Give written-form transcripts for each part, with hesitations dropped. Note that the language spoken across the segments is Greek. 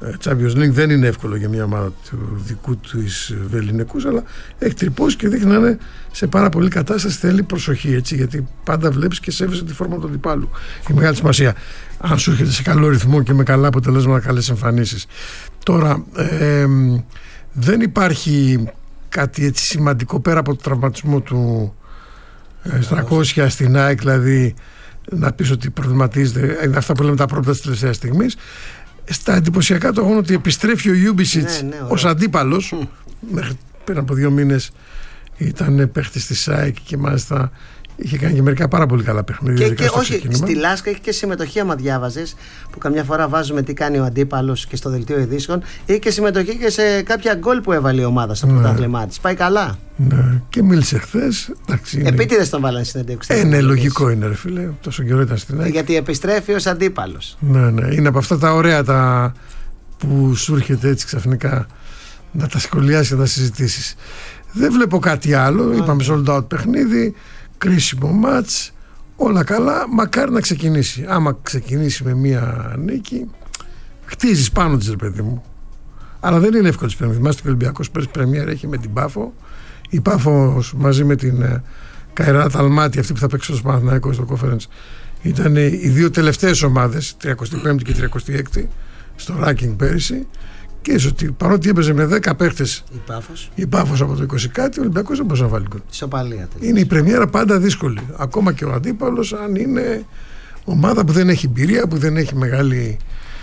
Champions League δεν είναι εύκολο για μια ομάδα του δικού του Βεληνικούς, αλλά έχει τρυπώσει και δείχνει να είναι σε πάρα πολύ κατάσταση. Θέλει προσοχή, έτσι, γιατί πάντα βλέπεις και σέβεσαι τη φόρμα του αντιπάλου. Έχει μεγάλη σημασία αν σου έρχεται σε καλό ρυθμό και με καλά αποτελέσματα, καλές εμφανίσεις. Τώρα δεν υπάρχει κάτι έτσι σημαντικό πέρα από το τραυματισμό του Στρακόσια στην ΑΕΚ, δηλαδή να πεις ότι προβληματίζεται, αυτά που λέμε τα πρώτα της τελευταίας στιγμής. Στα εντυπωσιακά το έχουν ότι επιστρέφει ο Ιούμπισιτς ως αντίπαλος. Μέχρι πριν από 2 μήνες ήταν παίχτης της ΑΕΚ και μάλιστα είχε κάνει και μερικά πάρα πολύ καλά παιχνίδια. Και όχι, στη Λάσκα έχει και συμμετοχή, άμα διάβαζες, που καμιά φορά βάζουμε τι κάνει ο αντίπαλος και στο δελτίο ειδήσεων. Έχει και συμμετοχή και σε κάποια γκολ που έβαλε η ομάδα στο πρωτάθλημά της. Πάει καλά. Ναι, και μίλησε χθες. Επίτηδες τον βάλανε συνέντευξη. Ναι, λογικό είναι, ρε φίλε. Τόσο καιρό ήταν στην ΑΕΚ. Γιατί επιστρέφει ως αντίπαλος. Ναι. Είναι από αυτά τα ωραία που σου έρχεται έτσι ξαφνικά να τα σχολιάσει και να τα συζητήσεις. Δεν βλέπω κάτι άλλο. Είπαμε sold out παιχνίδι. Κρίσιμο μάτς, όλα καλά, μακάρι να ξεκινήσει. Άμα ξεκινήσει με μία νίκη, χτίζεις πάνω της, ρε παιδί μου. Αλλά δεν είναι εύκολο πέρα. Θυμάστε ότι ο Ολυμπιακός πέρυσι πρεμιέρα έχει με την Πάφο. Η Πάφο μαζί με την Καϊράτ Αλμάτι, αυτή που θα παίξει στο Παναθηναϊκό στο Conference, ήταν οι 2 τελευταίες ομάδες, 35η και 36η, στο ranking πέρυσι. Και ότι παρότι έπαιζε με 10 παίχτες η Πάφος από το 20 κάτι, ο Ολυμπιακός δεν μπορούσε να βάλει γκολ. Είναι η πρεμιέρα πάντα δύσκολη. Ακόμα και ο αντίπαλος, αν είναι ομάδα που δεν έχει εμπειρία, που δεν έχει μεγάλη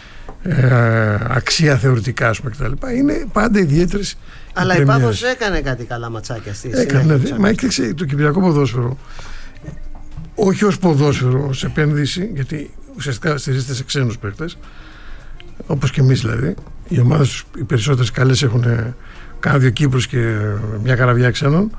αξία θεωρητικά, ας πούμε, κτλ. Είναι πάντα ιδιαίτερες. Αλλά η Πάφος έκανε κάτι καλά ματσάκια στη συνέχεια. Μα έκτιαξε το κυπριακό ποδόσφαιρο. Όχι ως ποδόσφαιρο, ως επένδυση, γιατί ουσιαστικά στηρίζεται σε ξένους παίχτες. Όπως και εμείς δηλαδή. Οι ομάδες, οι περισσότερες καλές, έχουν κάνα 2 Κύπρους και μια καραβιά ξένων.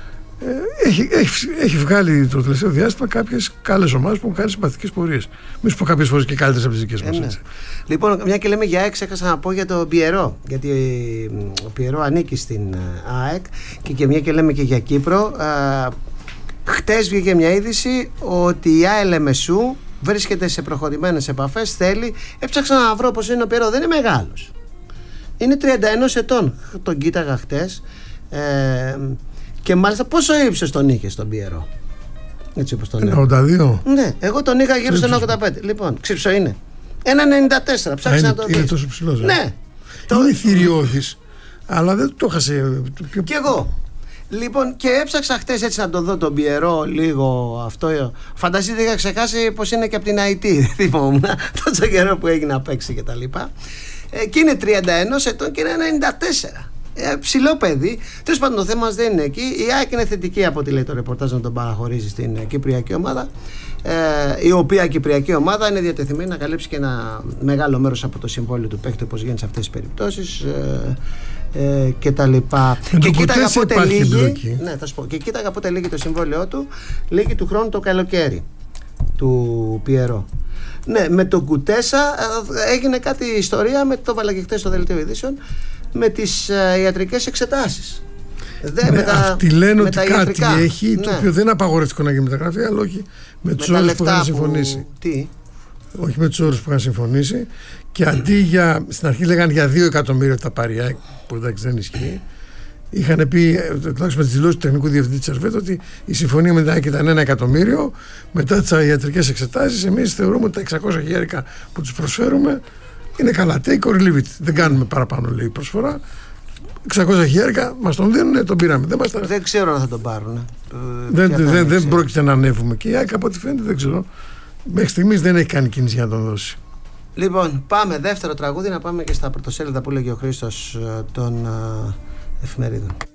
Έχει βγάλει το τελευταίο διάστημα κάποιες καλές ομάδες που έχουν κάνει συμπαθητικές πορείες. Μη σου πω κάποιες φορές και καλύτερες από τις δικές μας. Ναι. Λοιπόν, μια και λέμε για ΑΕΚ, έχασα να πω για τον Πιερό. Γιατί ο Πιερό ανήκει στην ΑΕΚ και μια και λέμε και για Κύπρο. Χτες βγήκε μια είδηση ότι η ΑΕΛ βρίσκεται σε προχωρημένες επαφές. Έψαξα να βρω πως είναι ο Πιερό. Δεν είναι μεγάλος. Είναι 31 ετών. Τον κοίταγα χτες. Και μάλιστα πόσο ύψος τον είχε στον Πιερό? Έτσι όπως τον είχα. 82. Ναι, εγώ τον είχα γύρω στο 1,85. Λοιπόν, ξύψο είναι 1,94. Ψάξε να το δεις. Είναι τόσο ψηλός. Ναι. Είναι θηριώδης. Αλλά δεν το έχασε. Κι εγώ. Λοιπόν, και έψαξα χτες έτσι να το δω τον Πιερό λίγο αυτό. Φανταστείτε, είχα ξεχάσει πως είναι και από την IT. Δεν θυμόμουν τόσο καιρό που έγινε να παίξει και τα λοιπά. Και είναι 31 ετών και είναι 94. Ψηλό παιδί. Τέλος πάντων, το θέμα μας δεν είναι εκεί. Η ΑΕΚ είναι θετική από ό,τι λέει το ρεπορτάζ να τον παραχωρήσει στην κυπριακή ομάδα. Η οποία κυπριακή ομάδα είναι διατεθειμένη να καλύψει και ένα μεγάλο μέρος από το συμβόλαιο του παίκτη, όπως γίνεται σε αυτές τις περιπτώσεις. Και τα λοιπά. Και κοίταγα πότε λύγει. Ναι, θα σου πω. Και κοίταγα πότε λύγει το συμβόλαιό του. Λύγει του χρόνου το καλοκαίρι του Πιερό. Ναι, με τον Κουτέσα έγινε κάτι ιστορία, με το βάλα και χτες στο δελτίο ειδήσεων, με τις ιατρικές εξετάσεις. Αυτοί λένε ότι κάτι ιατρικά έχει, το οποίο δεν είναι απαγορευτικό να γίνει μεταγραφή, αλλά όχι με τους όρους που είχαν συμφωνήσει. Όχι με τους όρους που είχαν συμφωνήσει. Και αντί για, στην αρχή λέγανε για 2 εκατομμύρια τα πάρει, που εντάξει δεν ισχύει. Είχαν πει, τουλάχιστον με τις δηλώσεις του τεχνικού διευθυντή της Αρβέτ, ότι η συμφωνία με την ΑΕΚ ήταν 1 εκατομμύριο. Μετά τις ιατρικές εξετάσεις, εμείς θεωρούμε ότι τα 600 χιλιάρικα που τους προσφέρουμε είναι καλά. Take or leave it. Δεν κάνουμε παραπάνω, λέει, προσφορά. 600 χιλιάρικα μας τον δίνουν, τον πήραμε. Δεν ξέρω αν θα τον πάρουν. Δεν πρόκειται να ανέβουμε. Και η ΑΕΚ, από ό,τι φαίνεται, δεν ξέρω. Μέχρι στιγμής δεν έχει κάνει κίνηση για να τον δώσει. Λοιπόν, πάμε δεύτερο τραγούδι, να πάμε και στα πρωτοσέλιδα που λέγει ο Χρήστος των εφημερίδων.